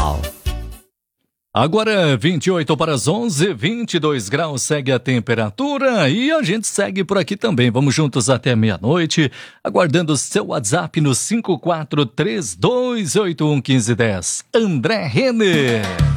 Natal. Agora 28 para as 11, 22 graus, segue a temperatura e a gente segue por aqui também. Vamos juntos até meia-noite, aguardando o seu WhatsApp no 5432811510. André Renner.